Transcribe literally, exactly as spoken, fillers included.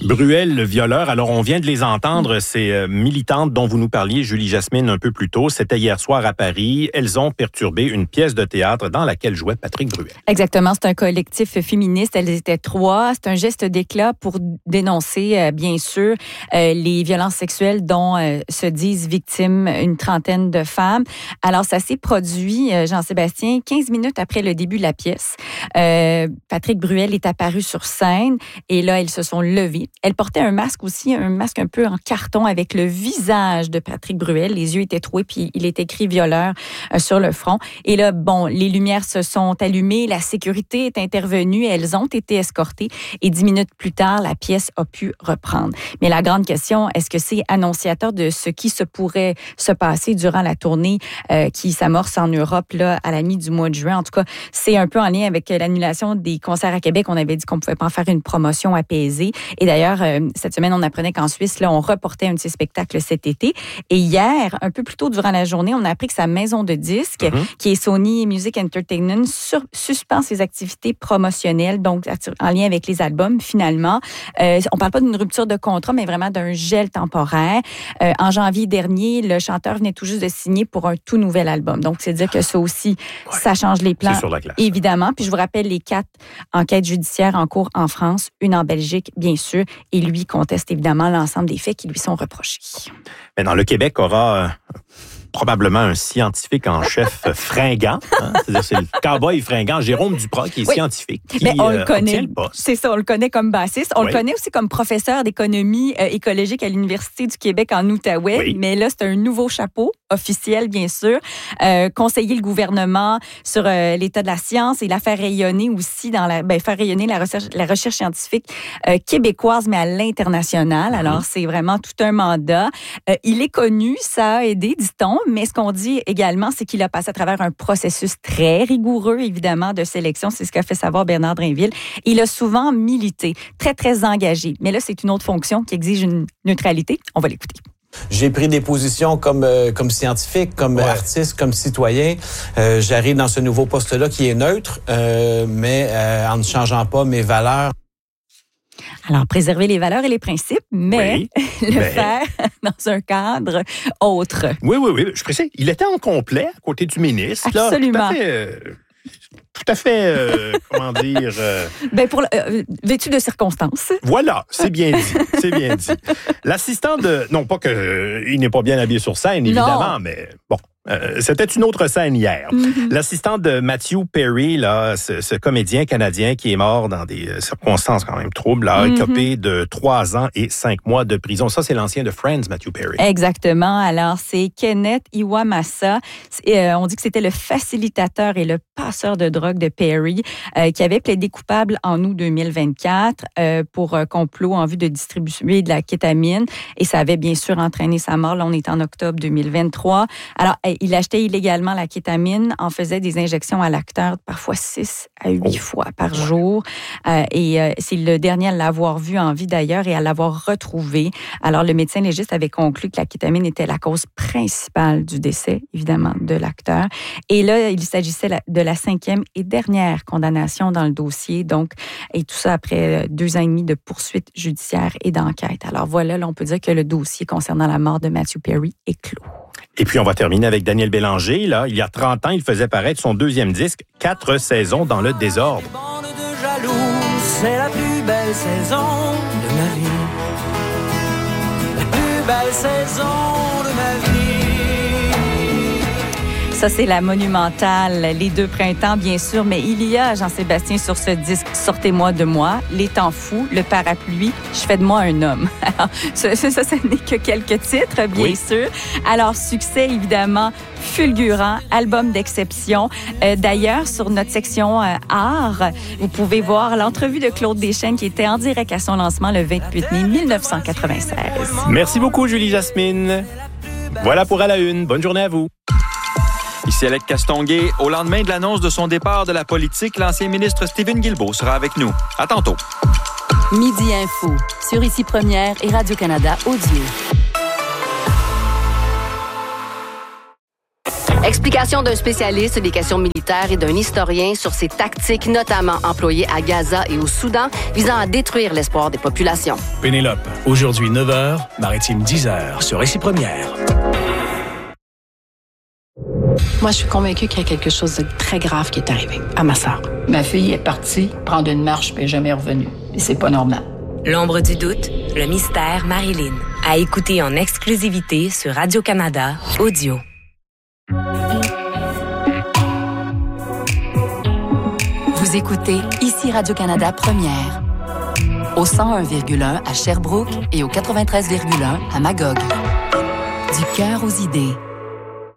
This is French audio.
Bruel, le violeur. Alors, on vient de les entendre, ces euh, militantes dont vous nous parliez, Julie Jasmine, un peu plus tôt. C'était hier soir à Paris. Elles ont perturbé une pièce de théâtre dans laquelle jouait Patrick Bruel. Exactement. C'est un collectif féministe. Elles étaient trois. C'est un geste d'éclat pour dénoncer, euh, bien sûr, euh, les violences sexuelles dont euh, se disent victimes une trentaine de femmes. Alors, ça s'est produit, euh, Jean-Sébastien, quinze minutes après le début de la pièce. Euh, Patrick Bruel est apparu sur scène et là, elles se sont levées. Elle portait un masque aussi, un masque un peu en carton avec le visage de Patrick Bruel. Les yeux étaient troués, puis il est écrit violeur euh, sur le front. Et là, bon, les lumières se sont allumées, la sécurité est intervenue, elles ont été escortées et dix minutes plus tard, la pièce a pu reprendre. Mais la grande question, est-ce que c'est annonciateur de ce qui se pourrait se passer durant la tournée euh, qui s'amorce en Europe là, à la mi du mois de juin? En tout cas, c'est un peu en lien avec l'annulation des concerts à Québec. On avait dit qu'on ne pouvait pas en faire une promotion apaisée. Et d'ailleurs, euh, cette semaine, on apprenait qu'en Suisse, là, on reportait un de ses spectacles cet été. Et hier, un peu plus tôt durant la journée, on a appris que sa maison de disques, mm-hmm. qui est Sony Music Entertainment, sur, suspend ses activités promotionnelles, donc en lien avec les albums, finalement. Euh, on parle pas d'une rupture de contrat, mais vraiment d'un gel temporaire. Euh, en janvier dernier, le chanteur venait tout juste de signer pour un tout nouvel album. Donc, c'est dire que ça aussi, ouais. ça change les plans, sur la classe, évidemment. Puis je vous rappelle les quatre enquêtes judiciaires en cours en France, une en Belgique, bien sûr, et lui conteste évidemment l'ensemble des faits qui lui sont reprochés. Maintenant, le Québec aura euh, probablement un scientifique en chef fringant. Hein? C'est-à-dire, c'est le cow-boy fringant, Jérôme Duprat, qui est oui. scientifique, qui Mais on le euh, connaît. Le poste. C'est ça, on le connaît comme bassiste. On oui. le connaît aussi comme professeur d'économie euh, écologique à l'Université du Québec en Outaouais. Oui. Mais là, c'est un nouveau chapeau, officiel, bien sûr. Euh, conseiller le gouvernement sur euh, l'état de la science et la faire rayonner aussi dans la... Ben, faire rayonner la recherche, la recherche scientifique euh, québécoise, mais à l'international. Mm-hmm. Alors, c'est vraiment tout un mandat. Euh, il est connu, ça a aidé, dit-on, mais ce qu'on dit également, c'est qu'il a passé à travers un processus très rigoureux, évidemment, de sélection. C'est ce qu'a fait savoir Bernard Drinville. Il a souvent milité, très, très engagé. Mais là, c'est une autre fonction qui exige une neutralité. On va l'écouter. J'ai pris des positions comme euh, comme scientifique, comme ouais. artiste, comme citoyen. Euh, j'arrive dans ce nouveau poste-là qui est neutre, euh, mais euh, en ne changeant pas mes valeurs. Alors, préserver les valeurs et les principes, mais oui, le mais... faire dans un cadre autre. Oui, oui, oui. Je précise, il était en complet à côté du ministre. Absolument. Là, tout à fait... Euh... Tout à fait, euh, comment dire... Euh... Ben pour euh, vêtu de circonstances. Voilà, c'est bien dit, c'est bien dit. L'assistant de... Non, pas qu'il euh, n'est pas bien habillé sur scène, évidemment, non. mais bon... Euh, c'était une autre scène hier. Mm-hmm. L'assistant de Matthew Perry, là, ce, ce comédien canadien qui est mort dans des circonstances quand même troubles, a mm-hmm. écopé de trois ans et cinq mois de prison. Ça, c'est l'ancien de Friends, Matthew Perry. Exactement. Alors, c'est Kenneth Iwamasa. Euh, on dit que c'était le facilitateur et le passeur de drogue de Perry euh, qui avait plaidé coupable en août deux mille vingt-quatre euh, pour un complot en vue de distribuer de la kétamine. Et ça avait bien sûr entraîné sa mort. Là, on est en octobre deux mille vingt-trois. Alors, il achetait illégalement la kétamine, en faisait des injections à l'acteur parfois six à huit oh. fois par jour. Euh, et euh, c'est le dernier à l'avoir vu en vie d'ailleurs et à l'avoir retrouvé. Alors, le médecin légiste avait conclu que la kétamine était la cause principale du décès, évidemment, de l'acteur. Et là, il s'agissait de la cinquième et dernière condamnation dans le dossier. Donc, et tout ça après deux ans et demi de poursuites judiciaires et d'enquête. Alors voilà, là, on peut dire que le dossier concernant la mort de Matthew Perry est clos. Et puis, on va terminer avec Daniel Bélanger. Là, il y a trente ans, il faisait paraître son deuxième disque, Quatre saisons dans le désordre. Bande de jaloux, c'est la plus belle saison de ma vie. La plus belle saison de ma vie. Ça, c'est la monumentale, Les deux printemps, bien sûr, mais il y a, Jean-Sébastien, sur ce disque, Sortez-moi de moi, Les temps fous, Le parapluie, Je fais de moi un homme. Alors, ça, ça, ça n'est que quelques titres, bien oui. sûr. Alors, succès, évidemment, fulgurant, album d'exception. Euh, d'ailleurs, sur notre section euh, art, vous pouvez voir l'entrevue de Claude Deschênes qui était en direct à son lancement le vingt-huit mai mille neuf cent quatre-vingt-seize. Merci beaucoup, Julie Jasmine. Voilà pour À la Une. Bonne journée à vous. Ici Alec Castonguay. Au lendemain de l'annonce de son départ de la politique, l'ancien ministre Stephen Guilbeault sera avec nous. À tantôt. Midi Info, sur Ici Première et Radio-Canada Audio. Explication d'un spécialiste des questions militaires et d'un historien sur ces tactiques notamment employées à Gaza et au Soudan visant à détruire l'espoir des populations. Pénélope, aujourd'hui neuf heures, Maritime dix heures, sur Récit Première. Moi, je suis convaincue qu'il y a quelque chose de très grave qui est arrivé à ma sœur. Ma fille est partie prendre une marche puis n'est jamais revenue. Et c'est pas normal. L'ombre du doute, le mystère Marilyn. À écouter en exclusivité sur Radio-Canada Audio. Vous écoutez ici Radio-Canada Première. Au cent un virgule un à Sherbrooke et au quatre-vingt-treize virgule un à Magog. Du cœur aux idées.